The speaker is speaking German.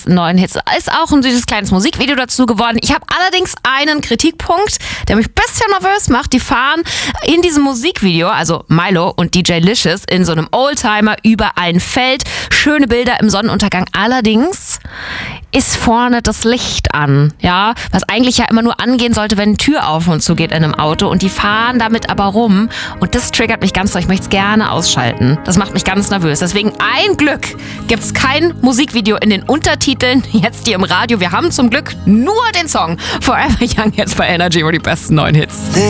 besten neuen Hits. Ist auch ein süßes kleines Musikvideo dazu geworden. Ich habe allerdings einen Kritikpunkt, der mich ein bisschen nervös macht. Die fahren in diesem Musikvideo, also Milo und DJ Licious, in so einem Oldtimer über ein Feld. Schöne Bilder im Sonnenuntergang. Allerdings ist vorne das Licht an, ja, was eigentlich ja immer nur angehen sollte, wenn eine Tür auf und zu geht in einem Auto, und die fahren damit aber rum und das triggert mich ganz doll. Ich möchte es gerne ausschalten. Das macht mich ganz nervös. Deswegen ein Glück gibt es kein Musikvideo in den Untertiteln jetzt hier im Radio. Wir haben zum Glück nur den Song Forever Young jetzt bei Energy, wo die besten neuen Hits.